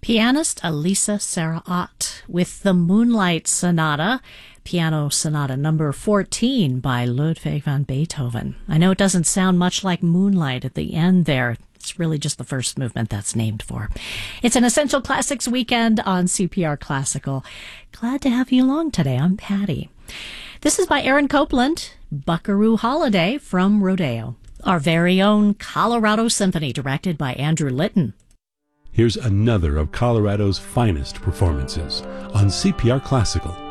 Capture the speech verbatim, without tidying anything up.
Pianist Elisa Sarah Ott with the Moonlight Sonata, Piano Sonata number fourteen by Ludwig van Beethoven. I know it doesn't sound much like Moonlight at the end there. It's really just the first movement that's named for. It's an Essential Classics weekend on C P R Classical. Glad to have you along today. I'm Patty. This is by Aaron Copland, Buckaroo Holiday from Rodeo. Our very own Colorado Symphony, directed by Andrew Litton. Here's another of Colorado's finest performances on C P R Classical.